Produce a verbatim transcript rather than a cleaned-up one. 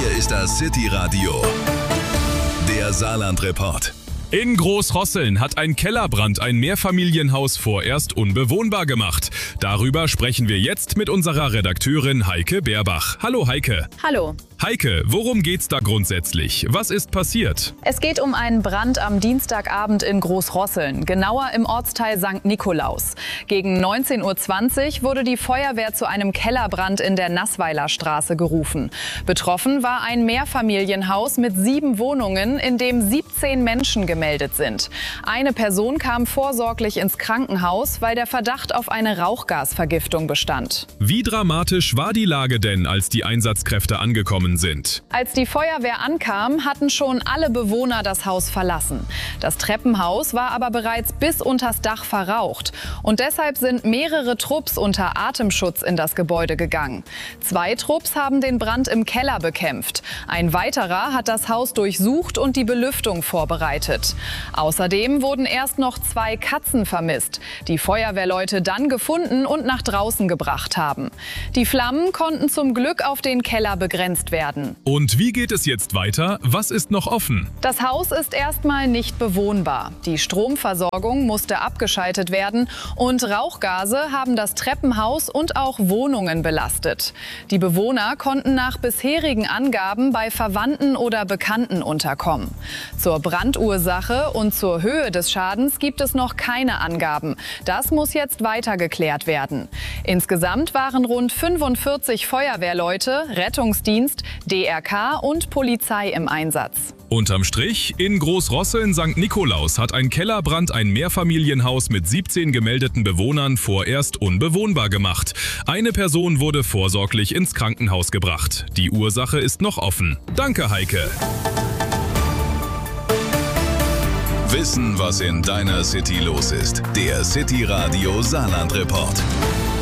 Hier ist das City Radio, der Saarland-Report. In Großrosseln hat ein Kellerbrand ein Mehrfamilienhaus vorerst unbewohnbar gemacht. Darüber sprechen wir jetzt mit unserer Redakteurin Heike Beerbach. Hallo Heike. Hallo. Heike, worum geht's da grundsätzlich? Was ist passiert? Es geht um einen Brand am Dienstagabend in Großrosseln, genauer im Ortsteil Sankt Nikolaus. Gegen neunzehn Uhr zwanzig wurde die Feuerwehr zu einem Kellerbrand in der Nassweiler Straße gerufen. Betroffen war ein Mehrfamilienhaus mit sieben Wohnungen, in dem siebzehn Menschen gemeldet sind. Eine Person kam vorsorglich ins Krankenhaus, weil der Verdacht auf eine Rauchgasvergiftung bestand. Wie dramatisch war die Lage denn, als die Einsatzkräfte angekommen sind? Als die Feuerwehr ankam, hatten schon alle Bewohner das Haus verlassen. Das Treppenhaus war aber bereits bis unters Dach verraucht. Und deshalb sind mehrere Trupps unter Atemschutz in das Gebäude gegangen. Zwei Trupps haben den Brand im Keller bekämpft. Ein weiterer hat das Haus durchsucht und die Belüftung vorbereitet. Außerdem wurden erst noch zwei Katzen vermisst, die Feuerwehrleute dann gefunden und nach draußen gebracht haben. Die Flammen konnten zum Glück auf den Keller begrenzt werden. Werden. Und wie geht es jetzt weiter? Was ist noch offen? Das Haus ist erstmal nicht bewohnbar. Die Stromversorgung musste abgeschaltet werden und Rauchgase haben das Treppenhaus und auch Wohnungen belastet. Die Bewohner konnten nach bisherigen Angaben bei Verwandten oder Bekannten unterkommen. Zur Brandursache und zur Höhe des Schadens gibt es noch keine Angaben. Das muss jetzt weiter geklärt werden. Insgesamt waren rund fünfundvierzig Feuerwehrleute, Rettungsdienst, D R K und Polizei im Einsatz. Unterm Strich, in Großrosseln Sankt Nikolaus hat ein Kellerbrand ein Mehrfamilienhaus mit siebzehn gemeldeten Bewohnern vorerst unbewohnbar gemacht. Eine Person wurde vorsorglich ins Krankenhaus gebracht. Die Ursache ist noch offen. Danke, Heike. Wissen, was in deiner City los ist. Der City Radio Saarland-Report.